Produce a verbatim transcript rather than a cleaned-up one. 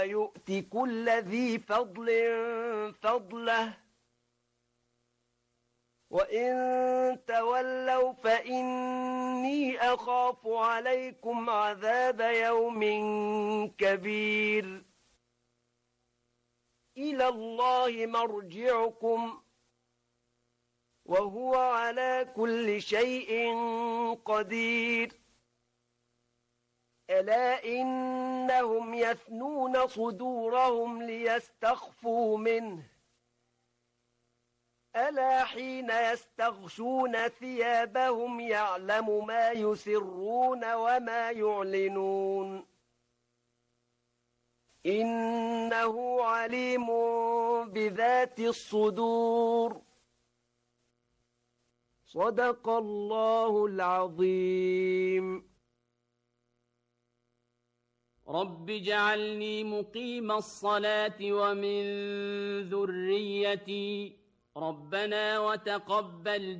يؤتي كل ذي فضل فضله وإن تولوا فإني أخاف عليكم عذاب يوم كبير إلى الله مرجعكم وهو على كل شيء قدير ألا إنهم يثنون صدورهم ليستخفوا منه ألا حين يستغشون ثيابهم يعلم ما يسرون وما يعلنون إنه عليم بذات الصدور صدق الله العظيم. رب اجعلني مقيم الصلاة ومن ذريتي ربنا وتقبل